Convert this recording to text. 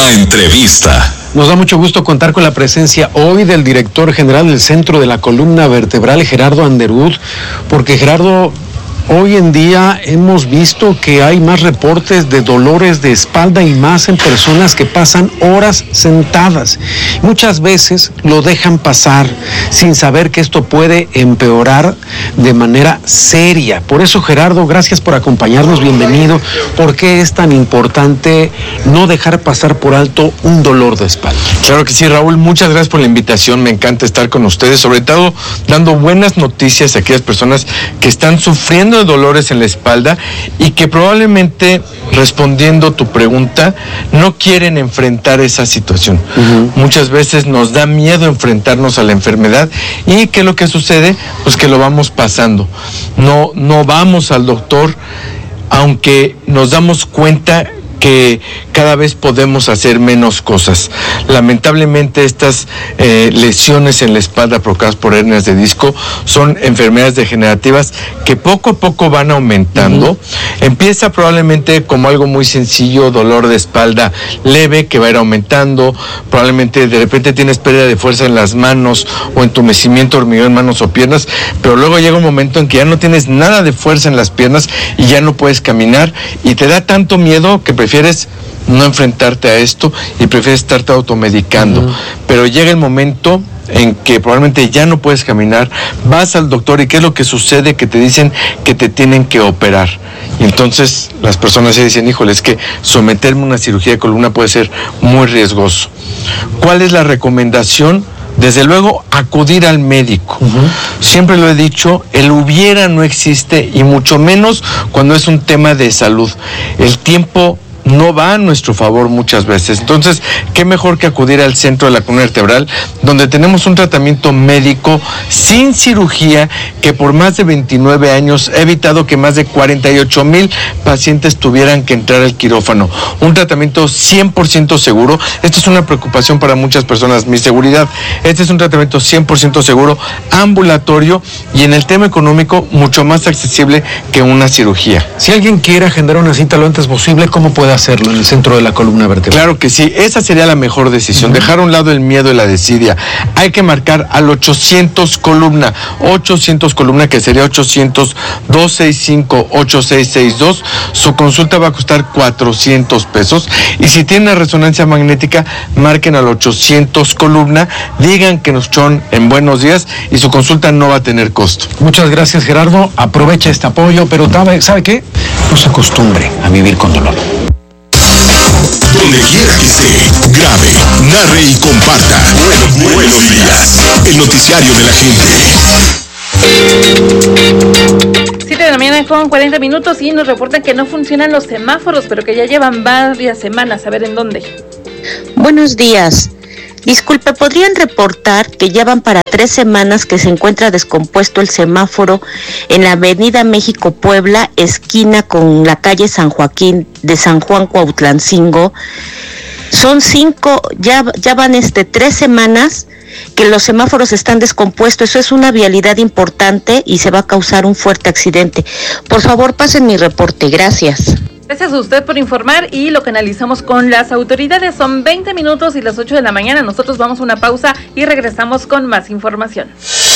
La entrevista. Nos da mucho gusto contar con la presencia hoy del director general del Centro de la Columna Vertebral, Gerardo Underwood, porque Gerardo, hoy en día hemos visto que hay más reportes de dolores de espalda y más en personas que pasan horas sentadas. Muchas veces lo dejan pasar sin saber que esto puede empeorar de manera seria. Por eso, Gerardo, gracias por acompañarnos, bienvenido. ¿Por qué es tan importante no dejar pasar por alto un dolor de espalda? Claro que sí, Raúl, muchas gracias por la invitación, me encanta estar con ustedes, sobre todo dando buenas noticias a aquellas personas que están sufriendo de dolores en la espalda y que probablemente, respondiendo tu pregunta, no quieren enfrentar esa situación. Muchas veces nos da miedo enfrentarnos a la enfermedad y ¿qué es lo que sucede? Pues que lo vamos pasando. No vamos al doctor, aunque nos damos cuenta que cada vez podemos hacer menos cosas. Lamentablemente estas lesiones en la espalda provocadas por hernias de disco son enfermedades degenerativas que poco a poco van aumentando. Empieza probablemente como algo muy sencillo, dolor de espalda leve que va a ir aumentando, probablemente de repente tienes pérdida de fuerza en las manos o entumecimiento, hormigueo en manos o piernas, pero luego llega un momento en que ya no tienes nada de fuerza en las piernas y ya no puedes caminar y te da tanto miedo que prefieres no enfrentarte a esto y prefieres estarte automedicando. Pero llega el momento en que probablemente ya no puedes caminar, vas al doctor y ¿qué es lo que sucede? Que te dicen que te tienen que operar. Y entonces las personas se dicen, híjole, es que someterme a una cirugía de columna puede ser muy riesgoso. ¿Cuál es la recomendación? Desde luego, acudir al médico. Siempre lo he dicho, el hubiera no existe y mucho menos cuando es un tema de salud. El tiempo no va a nuestro favor muchas veces. Entonces, qué mejor que acudir al Centro de la Columna Vertebral, donde tenemos un tratamiento médico sin cirugía que por más de 29 años ha evitado que más de 48,000 pacientes tuvieran que entrar al quirófano. Un tratamiento 100% seguro. Esto es una preocupación para muchas personas, mi seguridad. Este es un tratamiento 100% seguro, ambulatorio y en el tema económico mucho más accesible que una cirugía. Si alguien quiere agendar una cita lo antes posible, ¿cómo puede hacerlo en el Centro de la Columna Vertebral? Claro que sí, esa sería la mejor decisión, dejar a un lado el miedo y la desidia. Hay que marcar al 800 columna, que sería 800-265-8662. Su consulta va a costar 400 pesos. Y si tiene resonancia magnética, marquen al 800 columna, digan que nos son en buenos días y su consulta no va a tener costo. Muchas gracias, Gerardo. Aprovecha este apoyo, pero ¿sabe qué? No se acostumbre a vivir con dolor. Donde quiera que esté, grabe, narre y comparta. Buenos días. El noticiario de la gente. 7 de la mañana con 40 minutos y nos reportan que no funcionan los semáforos, pero que ya llevan varias semanas. A ver en dónde. Buenos días. Disculpe, ¿podrían reportar que ya van para 3 semanas que se encuentra descompuesto el semáforo en la avenida México-Puebla, esquina con la calle San Joaquín de San Juan Cuautlancingo? Son 5, ya van 3 semanas que los semáforos están descompuestos. Eso es una vialidad importante y se va a causar un fuerte accidente. Por favor, pasen mi reporte. Gracias. Gracias a usted por informar y lo canalizamos con las autoridades. Son 20 minutos y las 8 de la mañana. Nosotros vamos a una pausa y regresamos con más información.